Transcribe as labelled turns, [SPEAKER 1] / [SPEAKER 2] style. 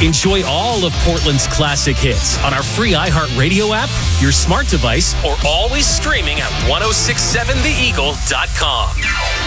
[SPEAKER 1] Enjoy all of Portland's classic hits on our free iHeartRadio app, your smart device, or always streaming at 1067theeagle.com.